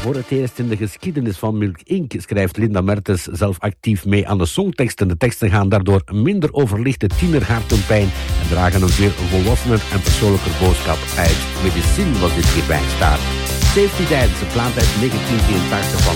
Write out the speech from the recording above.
Voor het eerst in de geschiedenis van Milk Inc. schrijft Linda Mertens zelf actief mee aan de songteksten. De teksten gaan daardoor minder over lichte tienerhartenpijn en dragen een veel volwassener en persoonlijker boodschap uit. Medicine was dit hierbij staat. Safety Dance, gepland uit 1984 van